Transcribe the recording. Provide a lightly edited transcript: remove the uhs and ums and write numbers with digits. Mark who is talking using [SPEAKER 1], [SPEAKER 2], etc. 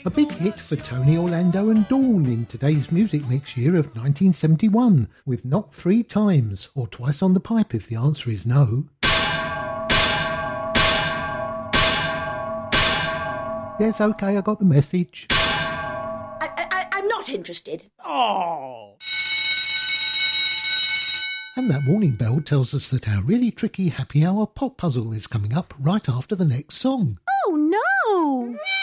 [SPEAKER 1] A big hit for Tony Orlando and Dawn in today's music mix year of 1971, with Knock 3 times, or twice on the pipe if the answer is no. Yes, okay, I got the message.
[SPEAKER 2] I'm not interested.
[SPEAKER 1] Oh! And that warning bell tells us that our really tricky happy hour pop puzzle is coming up right after the next song.
[SPEAKER 2] Oh, no!